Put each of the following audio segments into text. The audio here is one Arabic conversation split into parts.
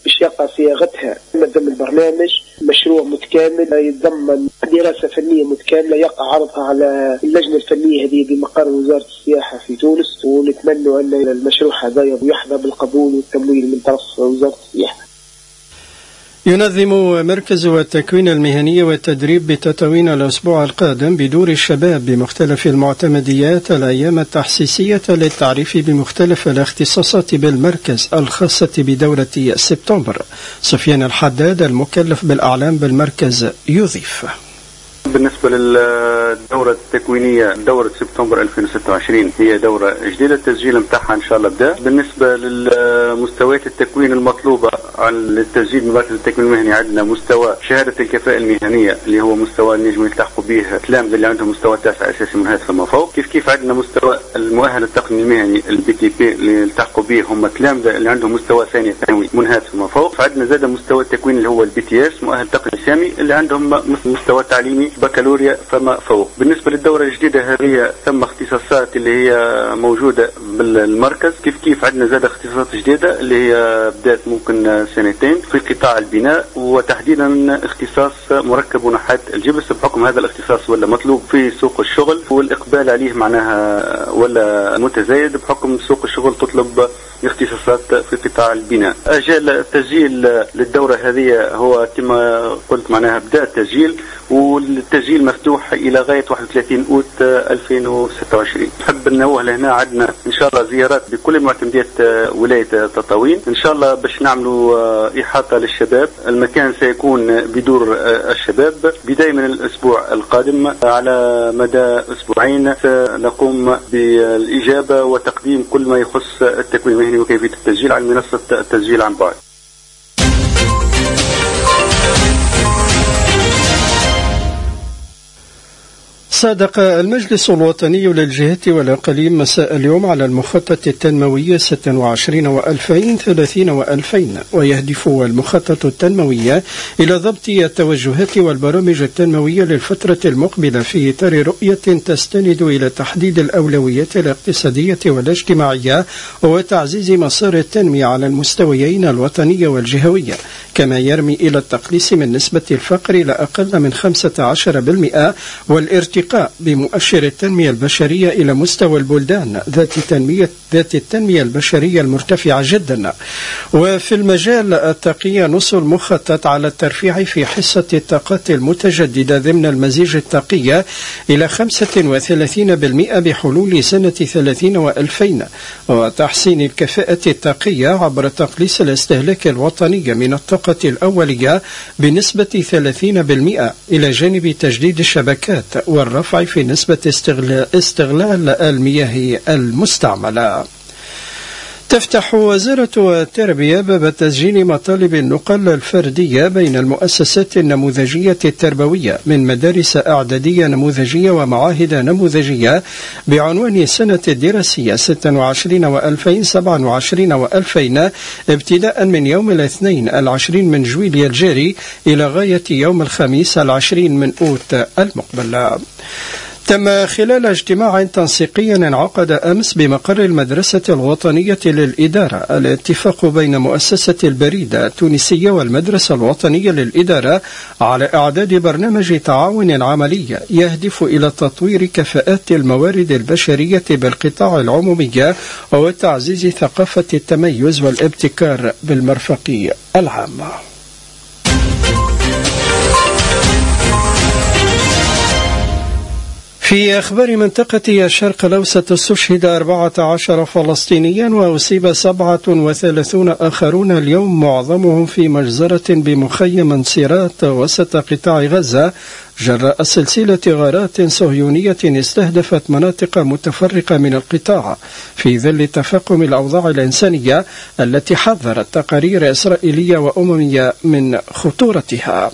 باش يقع صياغتها ضمن البرنامج مشروع متكامل يتضمن دراسة فنية متكاملة يقع عرضها على اللجنة الفنية هذه بمقر وزارة السياحة في تونس، ونتمنى أن المشروع هذا يحظى بالقبول والتمويل من طرف وزارة السياحة. ينظم مركز التكوين المهني والتدريب بتطاوين الأسبوع القادم بدور الشباب بمختلف المعتمديات الأيام التحسيسية للتعريف بمختلف الاختصاصات بالمركز الخاصة بدورة سبتمبر. سفيان الحداد المكلف بالأعلام بالمركز يضيف: بالنسبة للدورة التكوينية دورة سبتمبر 2026 هي دورة جديدة، التسجيل متاعها إن شاء الله بدأ. بالنسبة للمستويات التكوين المطلوبة للتسجيل بمركز التكوين المهني عندنا مستوى شهادة الكفاءة المهنية اللي هو مستوى النجم يلتحقوا به التلامذة اللي عندهم مستوى 9 أساسي منهات فما فوق. كيف عندنا مستوى المؤهل التقني المهني الBTP اللي يلتحقوا به هم التلامذة اللي عندهم مستوى ثاني ثانوي منهات فما فوق. فعندنا زاد مستوى التكوين اللي هو الBTS مؤهل تقني سامي اللي عندهم مستوى تعليمي بكالوريا فما فوق. بالنسبة للدورة الجديدة هذه ثم اختصاصات اللي هي موجودة بالمركز. كيف عندنا زاد اختصاصات جديدة اللي هي بدأت ممكن سنتين في قطاع البناء، وتحديدا اختصاص مركب ونحات الجبس، بحكم هذا الاختصاص ولا مطلوب في سوق الشغل والإقبال عليه معناها ولا متزايد، بحكم سوق الشغل تطلب اختصاصات في قطاع البناء. أجل التسجيل للدورة هذه هو كما قلت معناها بدأ التسجيل، والتسجيل مفتوح إلى غاية 31 أوت 2026. نحب ننوه لهنا عندنا إن شاء الله زيارات بكل معتمديات ولاية تطاوين إن شاء الله باش نعملوا إحاطة للشباب. المكان سيكون بدور الشباب بداية من الأسبوع القادم. على مدى أسبوعين سنقوم بالإجابة وتقديم كل ما يخص التكوين المهني وكيفية التسجيل على منصة التسجيل عن بعد. صادق المجلس الوطني للجهات والأقاليم مساء اليوم على المخطط التنموي 26 و2030 و2000، ويهدف المخطط التنموي إلى ضبط التوجهات والبرامج التنموية للفترة المقبلة في إطار رؤية تستند إلى تحديد الأولويات الاقتصادية والاجتماعية وتعزيز مسار التنمية على المستويين الوطني والجهوي، كما يرمي إلى التقليص من نسبة الفقر إلى أقل من 15% والارتقاء بمؤشر التنمية البشرية إلى مستوى البلدان ذات التنمية البشرية المرتفعة جدا. وفي المجال التقي نص المخطط على الترفيع في حصة الطاقات المتجددة ضمن المزيج التقي إلى 35% بحلول سنة 30 و2000، وتحسين الكفاءة التقية عبر تقليص الاستهلاك الوطني من الطاقة الأولية بنسبة 30% إلى جانب تجديد الشبكات والرفع في نسبة استغلال المياه المستعملة. تفتح وزارة التربية باب تسجيل مطالب النقل الفردية بين المؤسسات النموذجية التربوية من مدارس إعدادية نموذجية ومعاهد نموذجية بعنوان السنة الدراسية 26 و2000 27 و2000 ابتداء من يوم الاثنين 20 من جويلية الجاري إلى غاية يوم الخميس 20 من أوت المقبل. تم خلال اجتماع تنسيقي انعقد أمس بمقر المدرسة الوطنية للإدارة الاتفاق بين مؤسسة البريدة التونسية والمدرسة الوطنية للإدارة على إعداد برنامج تعاون عملي يهدف إلى تطوير كفاءات الموارد البشرية بالقطاع العمومي وتعزيز ثقافة التميز والابتكار بالمرفق العام. في أخبار منطقة الشرق الأوسط استشهد 14 فلسطينيا وأصيب 37 آخرون اليوم، معظمهم في مجزرة بمخيم انصيرات وسط قطاع غزة جراء سلسلة غارات صهيونية استهدفت مناطق متفرقة من القطاع في ظل تفاقم الأوضاع الإنسانية التي حذرت تقارير إسرائيلية وأممية من خطورتها.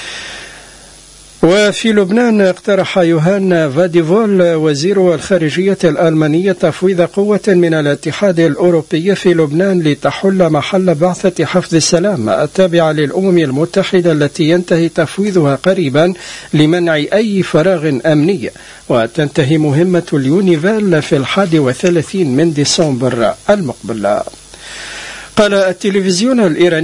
وفي لبنان اقترح يوهان فاديفول وزير الخارجية الألمانية تفويض قوة من الاتحاد الأوروبي في لبنان لتحل محل بعثة حفظ السلام التابعة للأمم المتحدة التي ينتهي تفويضها قريبا لمنع أي فراغ أمني، وتنتهي مهمة اليونيفال في 31 من ديسمبر المقبل. قال التلفزيون الإيراني